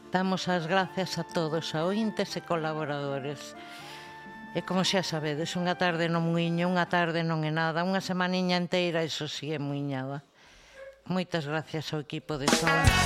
Damos as gracias a todos, a ointes e colaboradores. E como xa sabedes, unha tarde no muiño, unha tarde non é nada, unha semaniña enteira, iso sí é muiñada. Moitas gracias ao equipo de son.